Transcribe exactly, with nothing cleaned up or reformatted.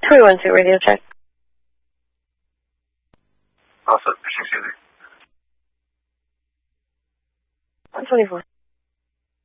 three one two radio check. All set. Pushing Susie. one twenty-four.